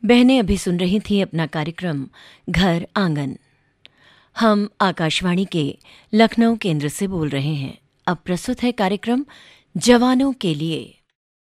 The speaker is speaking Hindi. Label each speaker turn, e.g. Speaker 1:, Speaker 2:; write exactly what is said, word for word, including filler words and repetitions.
Speaker 1: बहनें अभी सुन रही थीं अपना कार्यक्रम घर आंगन। हम आकाशवाणी के लखनऊ केंद्र से बोल रहे हैं। अब प्रस्तुत है कार्यक्रम जवानों के लिए।